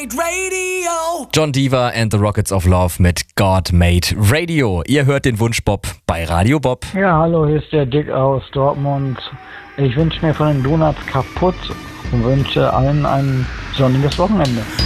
Made Radio. John Deaver and the Rockets of Love mit God Made Radio. Ihr hört den Wunschbob bei Radio Bob. Ja, hallo, hier ist der Dick aus Dortmund. Ich wünsche mir von den Donuts kaputt und wünsche allen ein sonniges Wochenende.